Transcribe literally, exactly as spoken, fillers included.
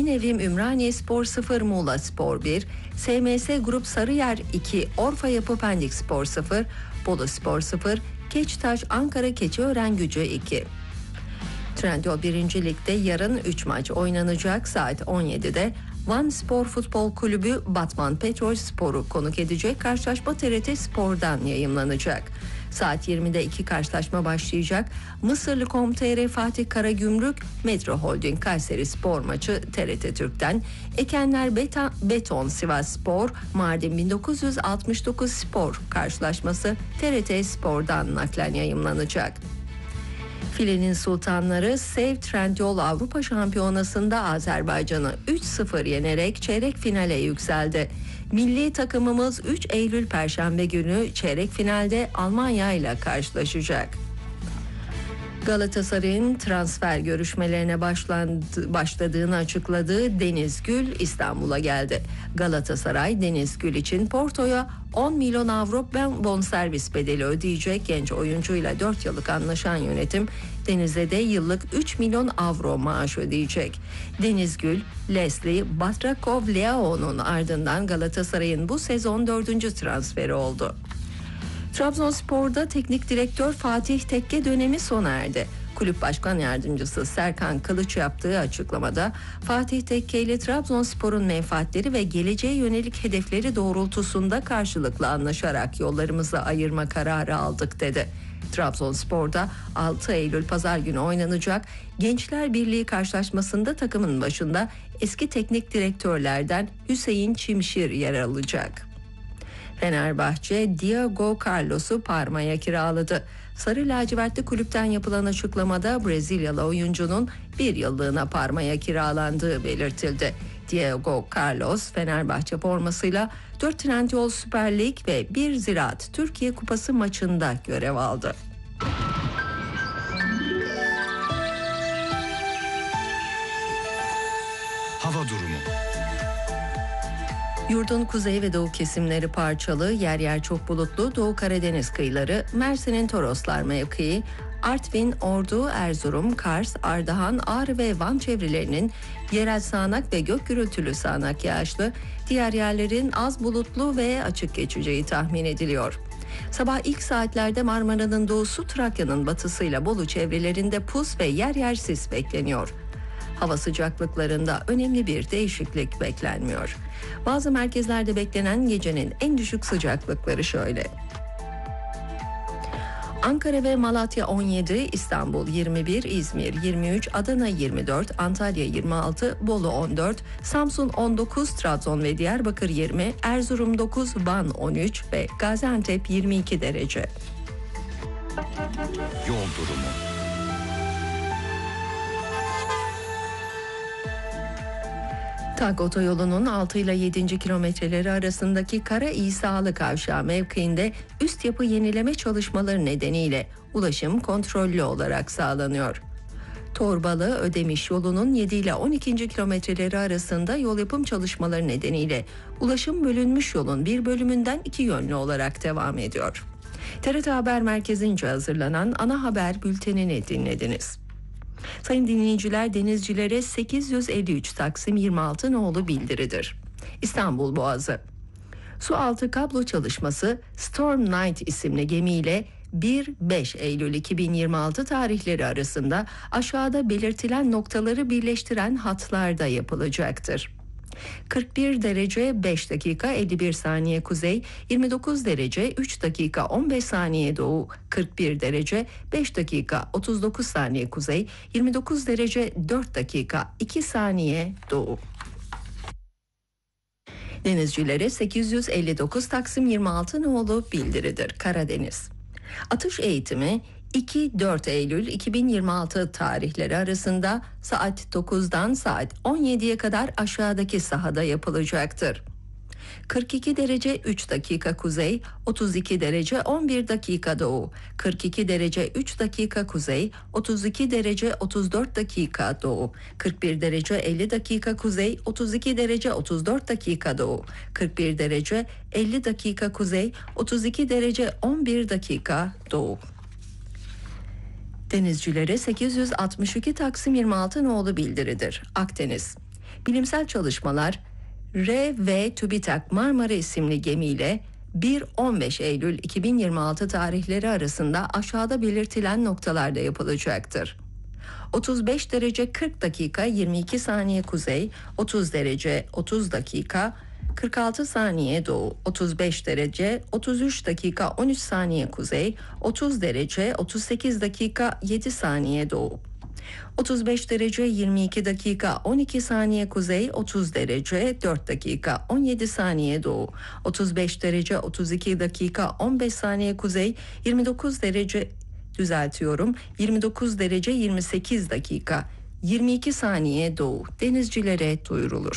Evim Ümraniyespor sıfır, Muğla Spor bir, S M S Grup Sarıyer iki, Orfa Yapı Pendik Spor sıfır, Bolu Spor sıfır, Keçitaş Ankara Keçiören Gücü iki. Trendyol birinci Lig'de yarın üç maç oynanacak. Saat on yedide Van Spor Futbol Kulübü Batman Petrol Spor'u konuk edecek. Karşılaşma T R T Spor'dan yayımlanacak. Saat yirmide iki karşılaşma başlayacak. Mısırlı nokta com nokta t r Fatih Karagümrük Metro Holding Kayseri Spor maçı T R T Türk'ten. Ekenler Beton, Beton Sivas Spor Mardin bin dokuz yüz altmış dokuz Spor karşılaşması T R T Spor'dan naklen yayımlanacak. Filenin Sultanları Sev Trendyol Avrupa Şampiyonası'nda Azerbaycan'ı üç sıfır yenerek çeyrek finale yükseldi. Milli takımımız üç Eylül Perşembe günü çeyrek finalde Almanya ile karşılaşacak. Galatasaray'ın transfer görüşmelerine başlandı, başladığını açıkladığı Deniz Gül İstanbul'a geldi. Galatasaray Deniz Gül için Porto'ya on milyon avro bonservis bedeli ödeyecek. Genç oyuncuyla dört yıllık anlaşan yönetim Deniz'e de yıllık üç milyon avro maaş ödeyecek. Deniz Gül, Leslie Batrakov-Leao'nun ardından Galatasaray'ın bu sezon dördüncü transferi oldu. Trabzonspor'da teknik direktör Fatih Tekke dönemi sona erdi. Kulüp Başkan Yardımcısı Serkan Kılıç yaptığı açıklamada Fatih Tekke ile Trabzonspor'un menfaatleri ve geleceğe yönelik hedefleri doğrultusunda karşılıklı anlaşarak yollarımızı ayırma kararı aldık dedi. Trabzonspor'da altı Eylül Pazar günü oynanacak Gençler Birliği karşılaşmasında takımın başında eski teknik direktörlerden Hüseyin Çimşir yer alacak. Fenerbahçe Diego Carlos'u Parma'ya kiraladı. Sarı lacivertli kulüpten yapılan açıklamada Brezilyalı oyuncunun bir yıllığına Parma'ya kiralandığı belirtildi. Diego Carlos Fenerbahçe formasıyla dört Trendyol Süper Lig ve bir Ziraat Türkiye Kupası maçında görev aldı. Hava durumu. Yurdun kuzey ve doğu kesimleri parçalı, yer yer çok bulutlu, Doğu Karadeniz kıyıları, Mersin'in Toroslar mevkii, Artvin, Ordu, Erzurum, Kars, Ardahan, Ağrı ve Van çevrelerinin yerel sağanak ve gök gürültülü sağanak yağışlı, diğer yerlerin az bulutlu ve açık geçeceği tahmin ediliyor. Sabah ilk saatlerde Marmara'nın doğusu, Trakya'nın batısıyla Bolu çevrelerinde pus ve yer yer sis bekleniyor. Hava sıcaklıklarında önemli bir değişiklik beklenmiyor. Bazı merkezlerde beklenen gecenin en düşük sıcaklıkları şöyle. Ankara ve Malatya on yedi, İstanbul yirmi bir, İzmir yirmi üç, Adana yirmi dört, Antalya yirmi altı, Bolu on dört, Samsun on dokuz, Trabzon ve Diyarbakır yirmi, Erzurum dokuz, Van on üç ve Gaziantep yirmi iki derece. Yol durumu. TAG otoyolunun altı ile yedinci kilometreleri arasındaki Kara İsalı Kavşağı mevkiinde üst yapı yenileme çalışmaları nedeniyle ulaşım kontrollü olarak sağlanıyor. Torbalı Ödemiş yolunun yedi ile on ikinci kilometreleri arasında yol yapım çalışmaları nedeniyle ulaşım bölünmüş yolun bir bölümünden iki yönlü olarak devam ediyor. T R T Haber Merkezi'nce hazırlanan ana haber bültenini dinlediniz. Sayın dinleyiciler, denizcilere sekiz yüz elli üç Taksim yirmi altı nolu bildiridir. İstanbul Boğazı. Sualtı kablo çalışması Storm Night isimli gemiyle bir beş Eylül iki bin yirmi altı tarihleri arasında aşağıda belirtilen noktaları birleştiren hatlarda yapılacaktır. kırk bir derece beş dakika elli bir saniye kuzey, yirmi dokuz derece üç dakika on beş saniye doğu, kırk bir derece beş dakika otuz dokuz saniye kuzey, yirmi dokuz derece dört dakika iki saniye doğu. Denizcilere sekiz yüz elli dokuz Taksim yirmi altı nolu bildiridir. Karadeniz. Atış eğitimi iki dört Eylül iki bin yirmi altı tarihleri arasında saat dokuzdan saat on yediye kadar aşağıdaki sahada yapılacaktır. kırk iki derece üç dakika kuzey, otuz iki derece on bir dakika doğu, kırk iki derece üç dakika kuzey, otuz iki derece otuz dört dakika doğu, kırk bir derece elli dakika kuzey, otuz iki derece otuz dört dakika doğu, kırk bir derece elli dakika kuzey, otuz iki derece on bir dakika doğu. Denizcilere sekiz yüz altmış iki Taksim yirmi altı nolu bildiridir. Akdeniz. Bilimsel çalışmalar R V TÜBİTAK Marmara isimli gemiyle bir on beş Eylül iki bin yirmi altı tarihleri arasında aşağıda belirtilen noktalarda yapılacaktır. otuz beş derece kırk dakika yirmi iki saniye kuzey, otuz derece otuz dakika kırk altı saniye doğu, otuz beş derece otuz üç dakika on üç saniye kuzey, otuz derece otuz sekiz dakika yedi saniye doğu. otuz beş derece yirmi iki dakika on iki saniye kuzey, otuz derece dört dakika on yedi saniye doğu, otuz beş derece otuz iki dakika on beş saniye kuzey, yirmi dokuz derece düzeltiyorum yirmi dokuz derece yirmi sekiz dakika yirmi iki saniye doğu denizcilere duyurulur.